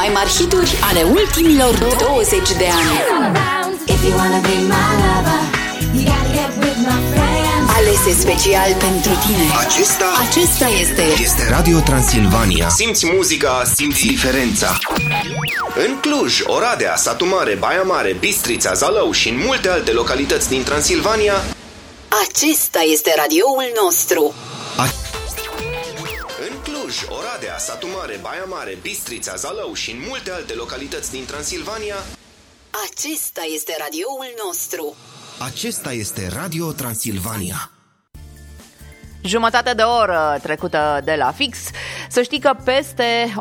mai mari hituri ale ultimilor 20 de ani. Alese special pentru tine. Acesta este Radio Transilvania. Simți muzica, simți diferența. În Cluj, Oradea, Satu Mare, Baia Mare, Bistrița, Zalău și în multe alte localități din Transilvania, acesta este radioul nostru. În Cluj, Oradea, Satu Mare, Baia Mare, Bistrița, Zalău și în multe alte localități din Transilvania, acesta este radioul nostru. Acesta este Radio Transilvania. Jumătate de oră trecută de la fix. Să știi că peste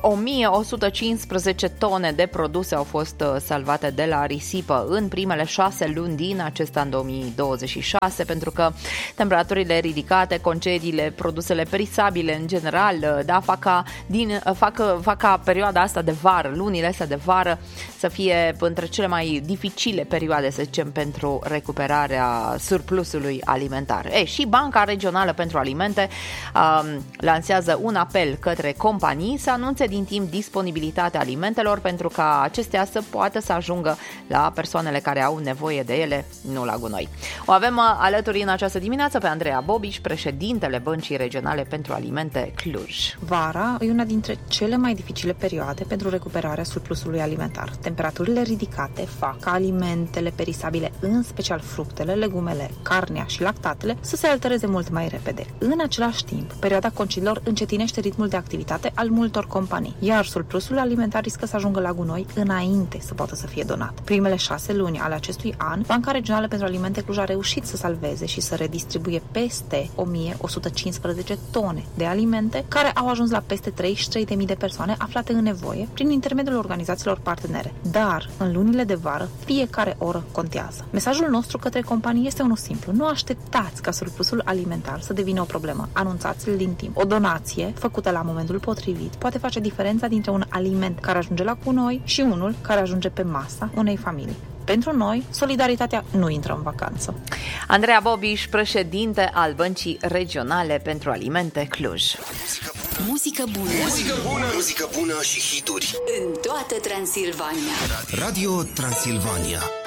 1115 tone de produse au fost salvate de la risipă în primele 6 luni din acest an 2026, pentru că temperaturile ridicate, concediile, produsele perisabile în general, fac ca perioada asta de vară, lunile astea de vară, să fie între cele mai dificile perioade, să zicem, pentru recuperarea surplusului alimentar. Și Banca Regională pentru Alimente lansează un apel către companii să anunțe din timp disponibilitatea alimentelor pentru ca acestea să poată să ajungă la persoanele care au nevoie de ele, nu la gunoi. O avem alături în această dimineață pe Andreea Bobiș, președintele Băncii Regionale pentru Alimente Cluj. Vara e una dintre cele mai dificile perioade pentru recuperarea surplusului alimentar. Temperaturile ridicate fac ca alimentele perisabile, în special fructele, legumele, carnea și lactatele, să se altereze mult mai repede. În același timp, perioada concediilor încetinește ritmul de activitate al multor companii, iar surplusul alimentar riscă să ajungă la gunoi înainte să poată să fie donat. Primele 6 luni ale acestui an, Banca Regională pentru Alimente Cluj a reușit să salveze și să redistribuie peste 1115 tone de alimente care au ajuns la peste 33.000 de persoane aflate în nevoie prin intermediul organizațiilor partenere. Dar, în lunile de vară, fiecare oră contează. Mesajul nostru către companii este unul simplu. Nu așteptați ca surplusul alimentar să devină o problemă. Anunțați-l din timp. O donație făcută la momentul potrivit poate face diferența dintre un aliment care ajunge la gunoi și unul care ajunge pe masa unei familii. Pentru noi, solidaritatea nu intră în vacanță. Andreea Bobiș, președinte al Băncii Regionale pentru Alimente Cluj. Muzică bună. Muzică bună și hituri. În toată Transilvania. Radio Transilvania.